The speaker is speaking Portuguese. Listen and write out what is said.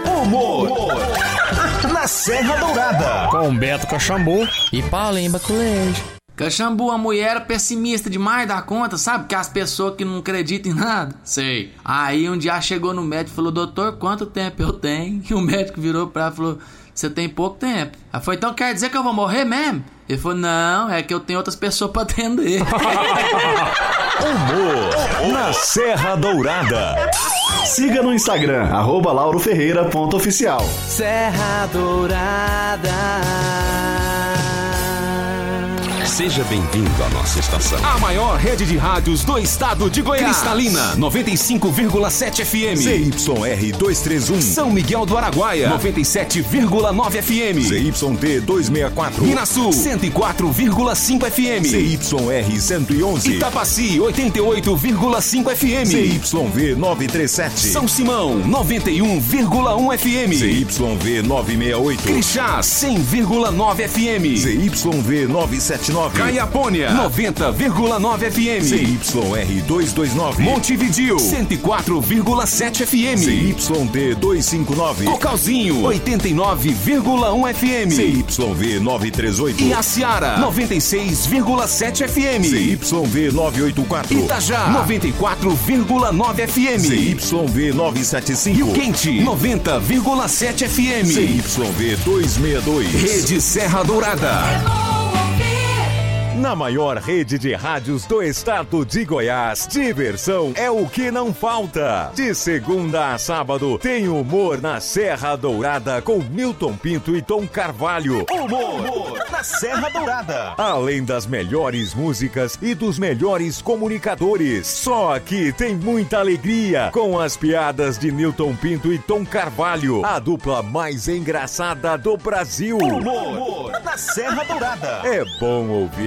Humor na Serra Dourada. Com Beto Caxambu e Paulinho Baculejo. Caxambu, a mulher era pessimista demais da conta, sabe? Que as pessoas que não acreditam em nada. Sei. Aí um dia chegou no médico e falou: doutor, quanto tempo eu tenho? E o médico virou pra ela e falou: você tem pouco tempo. Ela falou: então quer dizer que eu vou morrer mesmo? Ele falou: não, é que eu tenho outras pessoas pra atender. Humor na Serra Dourada. Siga no Instagram, @lauroferreira.oficial. Serra Dourada. Seja bem-vindo à nossa estação. A maior rede de rádios do estado de Goiás. Cristalina, 95,7 FM. ZYR 231. São Miguel do Araguaia, 97,9 FM. ZYT 264. Minasul, 104,5 FM. ZYR 111. Itapaci, 88,5 FM. ZYV 937. São Simão, 91,1 FM. ZYV 968. Crixás, 100,9 FM. ZYV 979. Caiapônia, 90,9 FM. ZYR 229. Montevidil, 104,7 FM. ZYD 259. Cocalzinho, 89,1 FM. ZYV 938. E Aciara, 96,7 FM. ZYV 984. Itajá, 94,9 FM. ZYV 975. Rio Quente, 90,7 FM. ZYV 262. Rede Serra Dourada. Na maior rede de rádios do estado de Goiás, diversão é o que não falta. De segunda a sábado, tem humor na Serra Dourada com Milton Pinto e Tom Carvalho. Humor na Serra Dourada. Além das melhores músicas e dos melhores comunicadores. Só aqui tem muita alegria com as piadas de Milton Pinto e Tom Carvalho. A dupla mais engraçada do Brasil. Humor na Serra Dourada. É bom ouvir.